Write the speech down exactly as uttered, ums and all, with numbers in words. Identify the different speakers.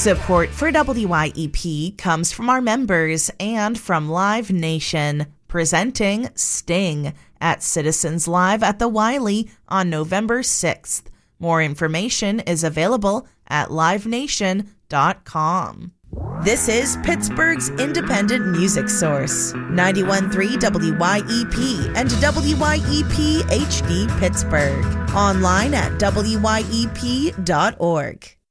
Speaker 1: Support for W Y E P comes from our members and from Live Nation, presenting Sting at Citizens Live at the Wiley on November sixth. More information is available at live nation dot com. This is Pittsburgh's independent music source, ninety-one point three W Y E P and W Y E P H D Pittsburgh. Online at W Y E P dot org.